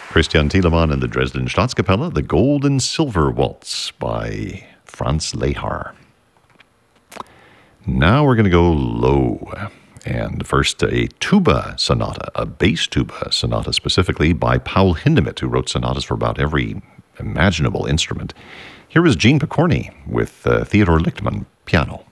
Christian Thielemann and the Dresden Staatskapelle, the Gold and Silver Waltz by Franz Lehar. Now we're going to go low. And first, a tuba sonata, a bass tuba sonata specifically by Paul Hindemith, who wrote sonatas for about every imaginable instrument. Here is Gene Picorni with Theodore Lichtman, piano.